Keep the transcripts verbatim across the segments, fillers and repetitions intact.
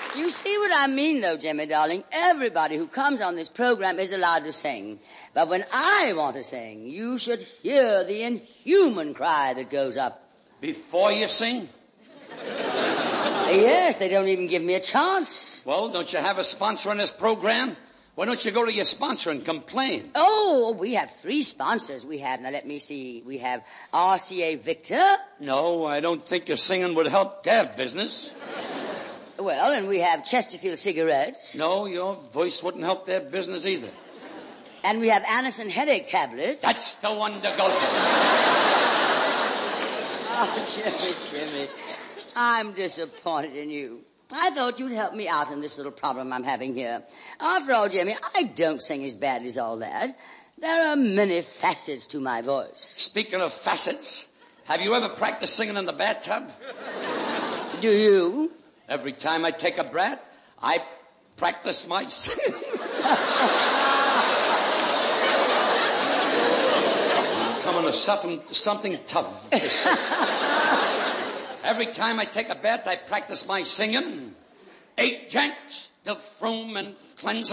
You see what I mean, though, Jimmy, darling? Everybody who comes on this program is allowed to sing. But when I want to sing, you should hear the inhuman cry that goes up. Before you sing? Yes, they don't even give me a chance. Well, don't you have a sponsor on this program? Why don't you go to your sponsor and complain? Oh, we have three sponsors. We have, now let me see, we have R C A Victor. No, I don't think your singing would help their business. Well, and we have Chesterfield Cigarettes. No, your voice wouldn't help their business either. And we have Anacin Headache Tablets. That's the one to go to. Oh, Jimmy, Jimmy, I'm disappointed in you. I thought you'd help me out in this little problem I'm having here. After all, Jimmy, I don't sing as badly as all that. There are many facets to my voice. Speaking of facets, have you ever practiced singing in the bathtub? Do you? Every time I take a breath, I practice my singing. Coming to something, something tough. Every time I take a bath, I practice my singing. Eight janks, the froom and cleanser.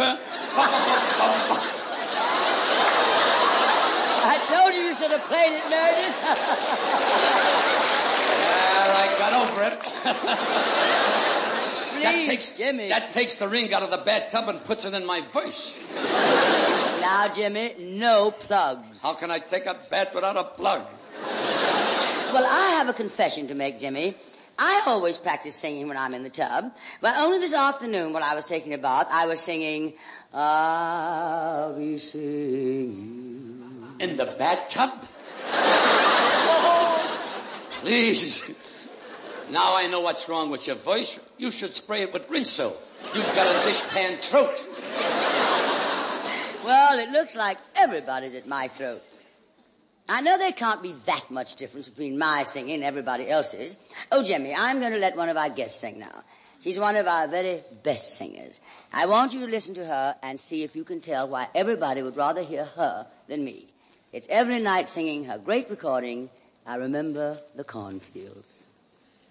I told you you should have played it, Meredith. Well, I got over it. Please, that takes, Jimmy. That takes the ring out of the bathtub and puts it in my voice. Now, Jimmy, no plugs. How can I take a bath without a plug? Well, I have a confession to make, Jimmy. I always practice singing when I'm in the tub. But only this afternoon when I was taking a bath, I was singing, I'll be singing. In the bathtub? Please. Now I know what's wrong with your voice. You should spray it with Rinso. You've got a dishpan throat. Well, it looks like everybody's at my throat. I know there can't be that much difference between my singing and everybody else's. Oh, Jimmy, I'm going to let one of our guests sing now. She's one of our very best singers. I want you to listen to her and see if you can tell why everybody would rather hear her than me. It's every night singing her great recording, I Remember the Cornfields.